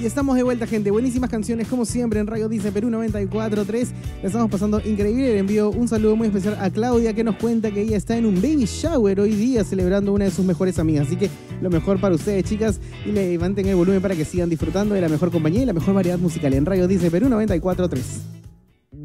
Y estamos de vuelta, gente. Buenísimas canciones, como siempre, en Radio Disney Perú 94.3. La estamos pasando increíble. Le envío un saludo muy especial a Claudia, que nos cuenta que ella está en un baby shower hoy día, celebrando una de sus mejores amigas. Así que lo mejor para ustedes, chicas. Y levanten el volumen para que sigan disfrutando de la mejor compañía y la mejor variedad musical en Radio Disney Perú 94.3.